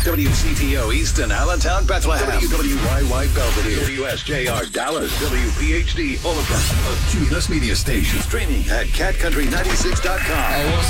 WCTO Easton, Allentown, Bethlehem. WYY Belvedere. WSJR Dallas. WPHD Omaha. A Cumulus Media Station. Streaming at catcountry96.com.